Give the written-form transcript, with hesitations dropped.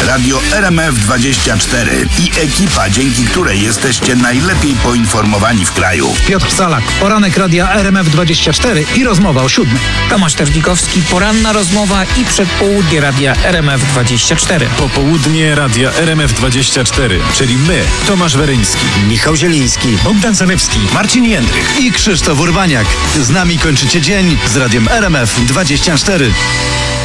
Radio RMF24 i ekipa, dzięki której jesteście najlepiej poinformowani w kraju. Piotr Salak, poranek Radia RMF24 i rozmowa o 7:00. Tomasz Terdzikowski, poranna rozmowa i przedpołudnie Radia RMF24. Popołudnie Radia RMF24, czyli my, Tomasz Weryński, Michał Zieliński, Bogdan Zalewski, Marcin Jędrych. i Krzysztof Urbaniak. Z nami kończycie dzień z Radiem RMF24.